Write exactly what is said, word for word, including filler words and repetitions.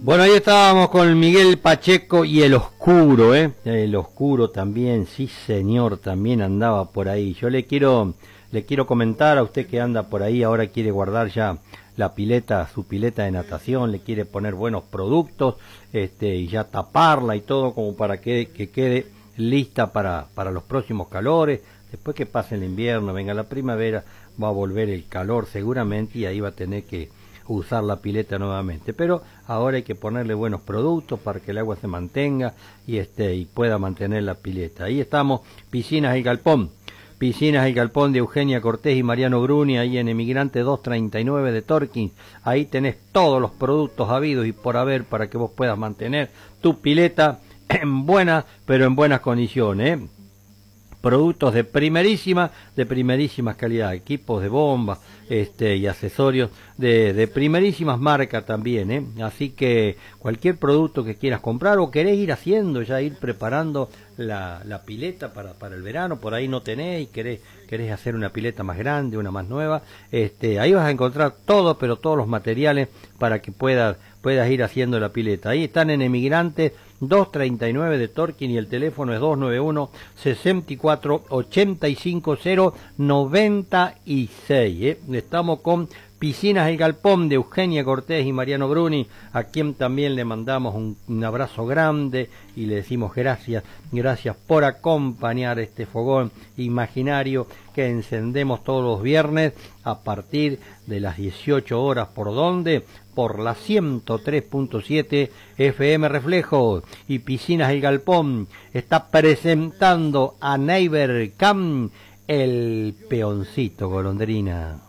Bueno, ahí estábamos con Miguel Pacheco y El Oscuro, ¿eh? El Oscuro también, sí señor, también andaba por ahí. Yo le quiero, le quiero comentar a usted que anda por ahí, ahora quiere guardar ya la pileta, su pileta de natación, le quiere poner buenos productos, este, y ya taparla y todo como para que, que quede lista para, para los próximos calores. Después que pase el invierno, venga la primavera, va a volver el calor seguramente y ahí va a tener que usar la pileta nuevamente, pero ahora hay que ponerle buenos productos para que el agua se mantenga y este y pueda mantener la pileta. Ahí estamos, Piscinas El Galpón, Piscinas El Galpón de Eugenia Cortés y Mariano Bruni, ahí en Emigrante doscientos treinta y nueve de Torquín. Ahí tenés todos los productos habidos y por haber para que vos puedas mantener tu pileta en buenas, pero en buenas condiciones, ¿eh? Productos de primerísima, de primerísima calidad, equipos de bomba, este, y accesorios de, de primerísimas marcas también, ¿eh? Así que cualquier producto que quieras comprar o querés ir haciendo, ya ir preparando la, la pileta para, para el verano, por ahí no tenés y querés, querés hacer una pileta más grande, una más nueva, este, ahí vas a encontrar todo, pero todos los materiales para que puedas, puedas ir haciendo la pileta. Ahí están en Emigrante doscientos treinta y nueve de Torquín y el teléfono es dos nueve uno, sesenta y cuatro, ochenta y cinco cero noventa y seis, ¿eh? Estamos con Piscinas El Galpón de Eugenia Cortés y Mariano Bruni, a quien también le mandamos un, un abrazo grande y le decimos gracias, gracias por acompañar este fogón imaginario que encendemos todos los viernes a partir de las dieciocho horas. ¿Por dónde? Por la ciento tres punto siete F M Reflejo. Y Piscinas El Galpón está presentando a Neighbor Cam, el peoncito golondrina.